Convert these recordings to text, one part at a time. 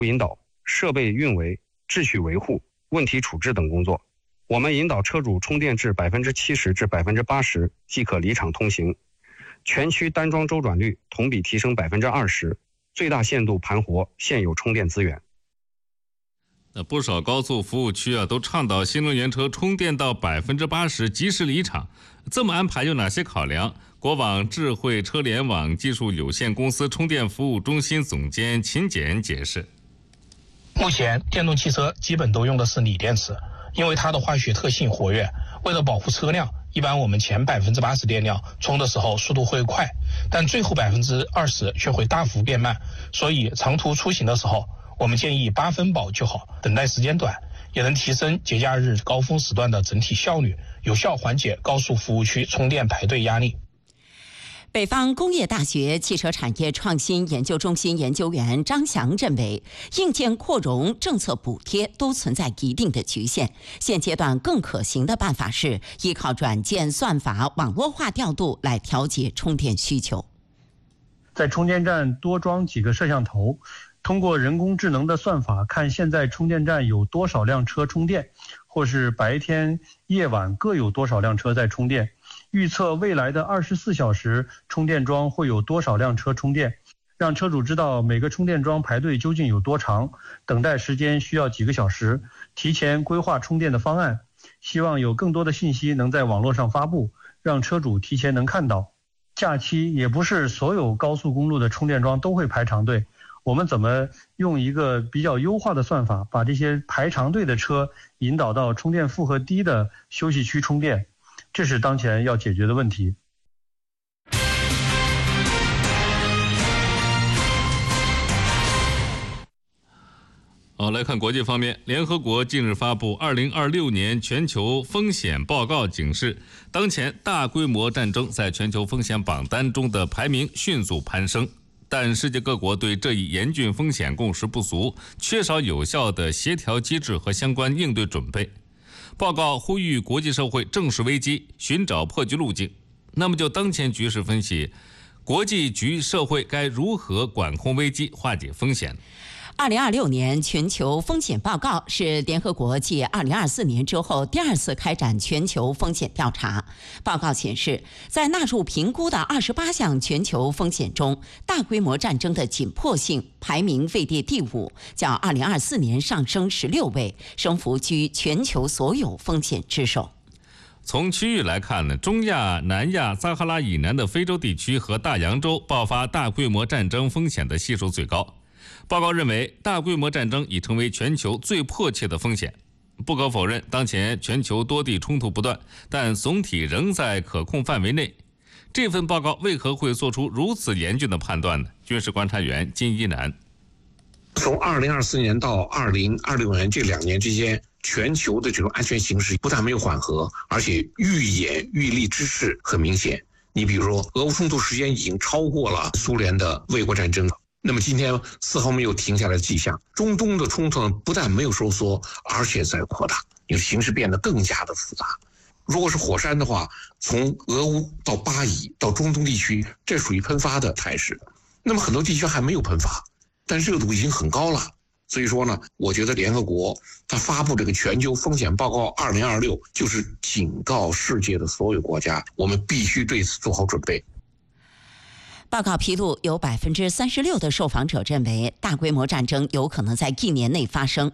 引导、设备运维、秩序维护、问题处置等工作。我们引导车主充电至70%至80%即可离场通行，全区单桩周转率同比提升20%，最大限度盘活现有充电资源。 不少高速服务区都倡导新能源车充电到80%及时离场，这么安排有哪些考量？国网智慧车联网技术有限公司充电服务中心总监秦简解释： 目前电动汽车基本都用的是锂电池，因为它的化学特性活跃，为了保护车辆，一般我们前80%电量充的时候速度会快，但最后20%却会大幅变慢，所以长途出行的时候，我们建议8分饱就好，等待时间短，也能提升节假日高峰时段的整体效率，有效缓解高速服务区充电排队压力。 北方工业大学汽车产业创新研究中心研究员张翔认为，硬件扩容、政策补贴都存在一定的局限，现阶段更可行的办法是依靠软件算法、网络化调度来调节充电需求。 在充电站多装几个摄像头，通过人工智能的算法看现在充电站有多少辆车充电，或是白天夜晚各有多少辆车在充电，预测未来的24小时充电桩会有多少辆车充电，让车主知道每个充电桩排队究竟有多长，等待时间需要几个小时，提前规划充电的方案。希望有更多的信息能在网络上发布，让车主提前能看到。假期也不是所有高速公路的充电桩都会排长队，我们怎么用一个比较优化的算法，把这些排长队的车引导到充电负荷低的休息区充电，这是当前要解决的问题。 来看国际方面，联合国近日发布2026年全球风险报告，警示当前大规模战争在全球风险榜单中的排名迅速攀升，但世界各国对这一严峻风险共识不足，缺少有效的协调机制和相关应对准备。报告呼吁国际社会正视危机，寻找破局路径。那么就当前局势分析，国际社会该如何管控危机、化解风险 ？2026年全球风险报告是联合国继2024年之后第二次开展全球风险调查。报告显示，在纳入评估的28项全球风险中，大规模战争的紧迫性排名位列第5，较2024年上升16位，升幅居全球所有风险之首。 从区域来看呢，中亚、南亚、撒哈拉以南的非洲地区和大洋洲爆发大规模战争风险的系数最高。报告认为，大规模战争已成为全球最迫切的风险。不可否认，当前全球多地冲突不断，但总体仍在可控范围内。这份报告为何会做出如此严峻的判断呢？军事观察员金一南： 从2024年到2026年这2年之间，全球的这种安全形势不但没有缓和，而且愈演愈烈之势很明显。你比如说，俄乌冲突时间已经超过了苏联的卫国战争。那么今天丝毫没有停下来的迹象，中东的冲突不但没有收缩，而且在扩大，形势变得更加的复杂。如果是火山的话，从俄乌到巴以到中东地区，这属于喷发的态势。那么很多地区还没有喷发，但热度已经很高了。所以说呢，我觉得联合国它发布这个全球风险报告2026，就是警告世界的所有国家，我们必须对此做好准备。 报告披露，有36%的受访者认为大规模战争有可能在1年内发生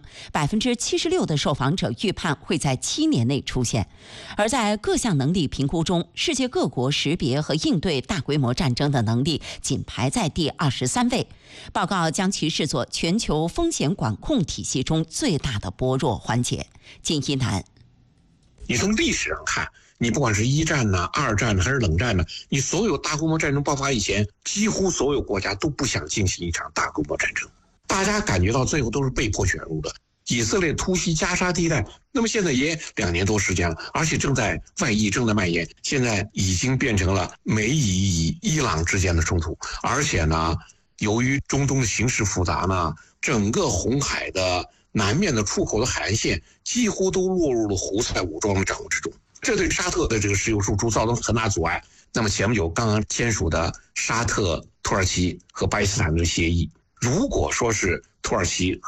，76%的受访者预判会在7年内出现。而在各项能力评估中，世界各国识别和应对大规模战争的能力仅排在第23位。报告将其视作全球风险管控体系中最大的薄弱环节。金一南： 你从历史上看，你不管是1战呢、2战呢还是冷战呢，你所有大规模战争爆发以前，几乎所有国家都不想进行一场大规模战争，大家感觉到最后都是被迫卷入的。以色列突袭加沙地带，那么现在也2年多时间了，而且正在外溢，正在蔓延，现在已经变成了美以与伊朗之间的冲突。而且呢，由于中东的形势复杂呢，整个红海的南面的出口的海岸线几乎都落入了胡塞武装的掌握之中，这对沙特的这个石油输出造成很大阻碍。那么前不久刚刚签署的沙特、土耳其和巴基斯坦的协议，如果说是土耳其